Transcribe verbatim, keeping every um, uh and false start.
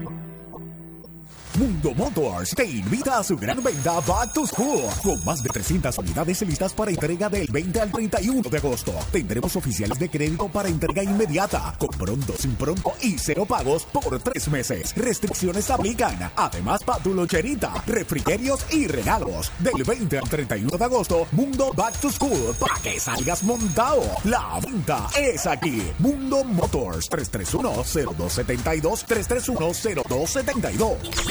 Mundo Motors te invita a su gran venta Back to School, con más de trescientas unidades listas para entrega del veinte al treinta y uno de agosto. Tendremos oficiales de crédito para entrega inmediata, con pronto, sin pronto y cero pagos por tres meses. Restricciones aplican. Además, para tu loncherita, refrigerios y regalos. Del veinte al treinta y uno de agosto, Mundo Back to School, para que salgas montado. La venta es aquí. Mundo Motors, tres tres uno, cero dos siete dos, tres tres uno, cero dos siete dos.